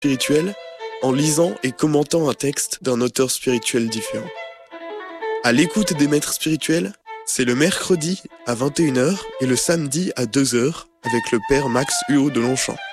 spirituel en lisant et commentant un texte d'un auteur spirituel différent. À l'écoute des maîtres spirituels, c'est le mercredi à 21h et le samedi à 2h avec le père Max Huot de Longchamp.